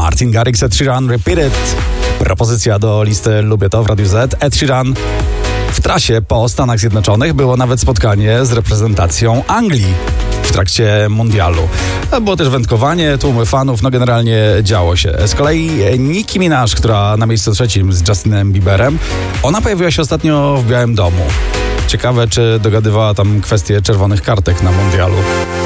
Martin Garrix, Ed Sheeran, Repeat It. Propozycja do listy Lubię to w Radiu Z. Ed Sheeran w trasie po Stanach Zjednoczonych. Było nawet spotkanie z reprezentacją Anglii w trakcie mundialu. Było też wędkowanie, tłumy fanów, no generalnie działo się. Z kolei Nicki Minaj, która na miejscu trzecim z Justinem Bieberem, ona pojawiła się ostatnio w Białym Domu. Ciekawe, czy dogadywała tam kwestię czerwonych kartek na mundialu.